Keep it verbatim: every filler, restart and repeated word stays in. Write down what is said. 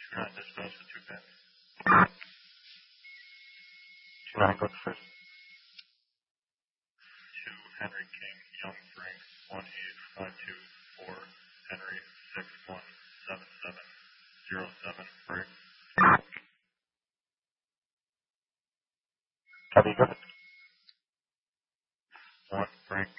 Two nine dispatch the two pins. Two nine, go first. Two Henry King Young Frank one eight five two four Henry six one seven seven zero seven break. Copy, go ahead. One break.